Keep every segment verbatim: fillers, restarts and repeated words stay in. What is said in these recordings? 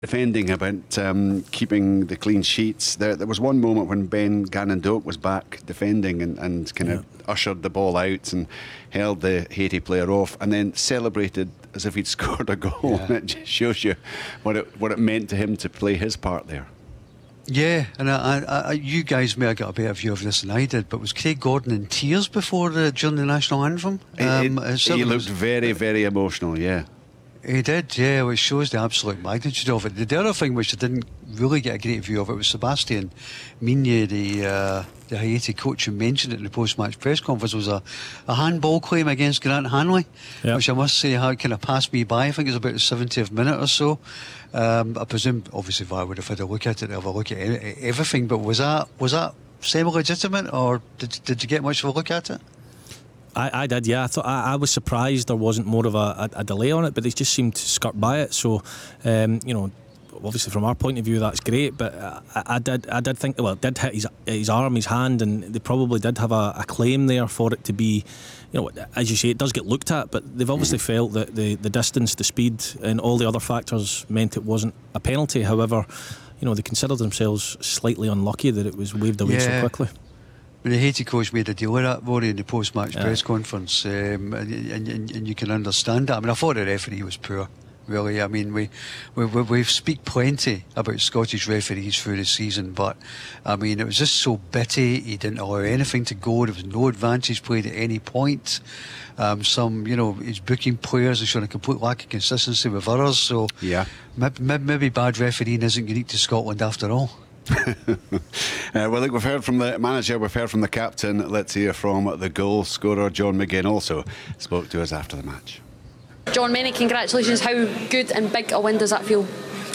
Defending about um, keeping the clean sheets. There, there was one moment when Ben Gannon-Doak was back defending and, and kind of yeah. ushered the ball out and held the Haiti player off, and then celebrated as if he'd scored a goal. Yeah. And it just shows you what it what it meant to him to play his part there. Yeah, and I, I, you guys may have got a better view of this than I did, but was Craig Gordon in tears before the during the national anthem? Um, it, it, he looked very, very emotional. Yeah. He did, yeah, which shows the absolute magnitude of it. The other thing which I didn't really get a great view of it was Sebastian Migne, the uh, the Haiti coach, who mentioned it in the post-match press conference, was a, a handball claim against Grant Hanley, yep. which I must say how it kind of passed me by. I think it was about the seventieth minute or so. Um, I presume, obviously, if I would have had a look at it, have a look at everything, but was that was that semi-legitimate, or did, did you get much of a look at it? I, I did, yeah. I thought I, I was surprised there wasn't more of a, a, a delay on it, but they just seemed to skirt by it. So, um, you know, obviously from our point of view, that's great. But I, I did, I did think, well, it did hit his his arm, his hand, and they probably did have a, a claim there for it to be, you know, as you say, it does get looked at. But they've obviously felt that the the distance, the speed, and all the other factors meant it wasn't a penalty. However, you know, they considered themselves slightly unlucky that it was waved away yeah. so quickly. The Haiti coach made a deal of that, Rory, in the post-match yeah. press conference, um, and, and, and you can understand that. I mean, I thought the referee was poor, really. I mean, we we, we, we speak plenty about Scottish referees through the season, but, I mean, it was just so bitty. He didn't allow anything to go. There was no advantage played at any point. Um, some, you know, he's booking players and showing a complete lack of consistency with others. So yeah. maybe, maybe bad refereeing isn't unique to Scotland after all. uh, well, look, we've heard from the manager, we've heard from the captain. Let's hear from the goal scorer. John McGinn also spoke to us after the match. John, many congratulations. How good and big a win does that feel?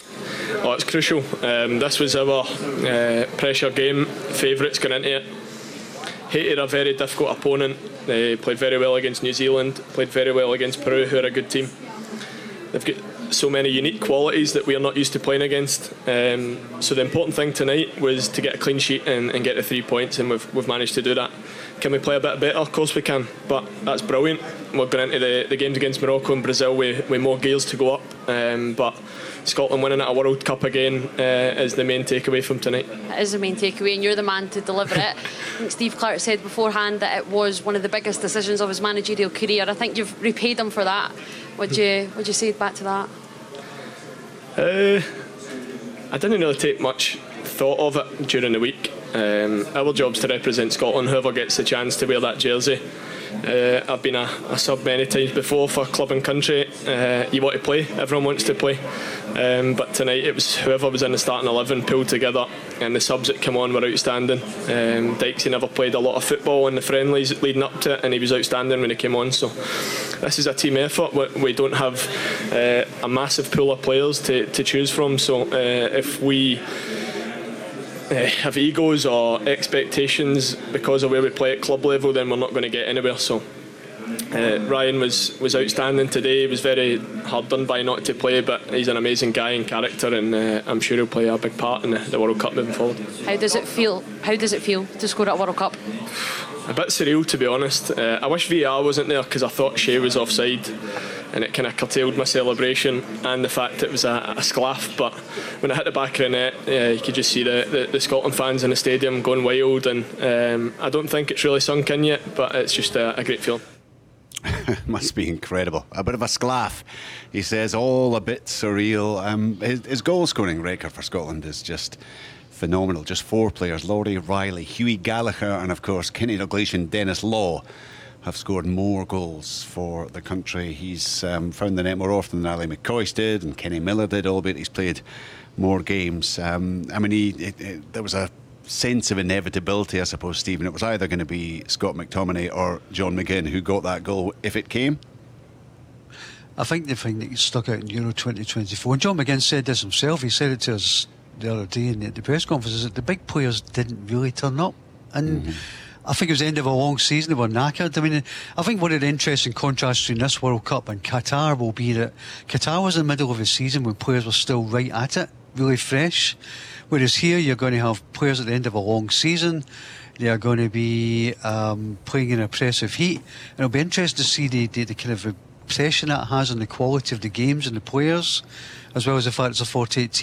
Oh, it's crucial. Um, this was our uh, pressure game, favourites going into it. Haiti are a very difficult opponent. They played very well against New Zealand, played very well against Peru, who are a good team. They've got so many unique qualities that we are not used to playing against. Um, so the important thing tonight was to get a clean sheet and, and get the three points, and we've, we've managed to do that. Can we play a bit better? Of course we can, but that's brilliant. We're going into the, the games against Morocco and Brazil with, with more gears to go up, um, but Scotland winning at a World Cup again uh, is the main takeaway from tonight. It is the main takeaway, and you're the man to deliver it. I think Steve Clarke said beforehand that it was one of the biggest decisions of his managerial career. I think you've repaid him for that. Would you, would you say back to that? Uh, I didn't really take much thought of it during the week. Um, our job's to represent Scotland, whoever gets the chance to wear that jersey. Uh, I've been a, a sub many times before for club and country. Uh, you want to play, everyone wants to play. Um, but tonight it was whoever was in the starting eleven pulled together, and the subs that come on were outstanding. Um, Dykesy never played a lot of football in the friendlies leading up to it, and he was outstanding when he came on. So this is a team effort. We don't have uh, a massive pool of players to, to choose from. So uh, if we Uh, have egos or expectations because of where we play at club level, then we're not going to get anywhere. So uh, Ryan was, was outstanding today. He was very hard done by not to play, but he's an amazing guy and character, and uh, I'm sure he'll play a big part in the, the World Cup moving forward. How does it feel? How does it feel to score at a World Cup? A bit surreal, to be honest. Uh, I wish V A R wasn't there, because I thought Shea was offside, and it kind of curtailed my celebration and the fact it was a, a sclaff. But when I hit the back of the net, yeah, you could just see the, the, the Scotland fans in the stadium going wild, and um, I don't think it's really sunk in yet, but it's just a, a great feeling. Must be incredible. A bit of a sclaff, he says, all a bit surreal. Um, his, his goal scoring record for Scotland is just phenomenal. Just four players: Laurie Riley, Hughie Gallagher, and of course Kenny Dalglish and Dennis Law have scored more goals for the country. He's um, found the net more often than Ali McCoist did, and Kenny Miller did, albeit he's played more games. Um, I mean, he, it, it, there was a sense of inevitability, I suppose, Stephen. It was either going to be Scott McTominay or John McGinn who got that goal if it came. I think the thing that stuck out in Euro twenty twenty-four, and John McGinn said this himself, he said it to us the other day in the, the press conference, is that the big players didn't really turn up. And mm-hmm. I think it was the end of a long season. They were knackered. I mean, I think one of the interesting contrasts between this World Cup and Qatar will be that Qatar was in the middle of the season when players were still right at it, really fresh. Whereas here you're going to have players at the end of a long season. They are going to be um, playing in oppressive heat. And it'll be interesting to see the, the, the kind of impression that has on the quality of the games and the players, as well as the fact it's a forty-eight team.